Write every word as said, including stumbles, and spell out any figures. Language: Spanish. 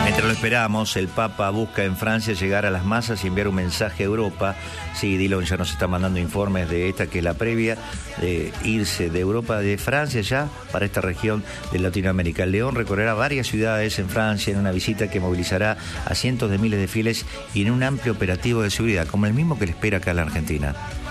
Mientras lo esperamos, el Papa busca en Francia llegar a las masas y enviar un mensaje a Europa. Sí, Dillon ya nos está mandando informes de esta que es la previa, de irse de Europa, de Francia ya, para esta región de Latinoamérica. El León recorrerá varias ciudades en Francia en una visita que movilizará a cientos de miles de fieles y en un amplio operativo de seguridad, como el mismo que le espera acá en la Argentina.